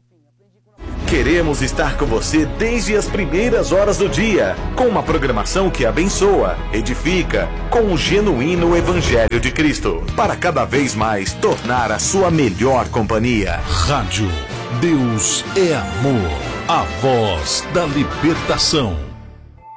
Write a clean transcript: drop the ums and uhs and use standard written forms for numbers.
Queremos estar com você desde as primeiras horas do dia, com uma programação que abençoa, edifica, com o genuíno Evangelho de Cristo, para cada vez mais tornar a sua melhor companhia. Rádio Deus é Amor, a voz da libertação.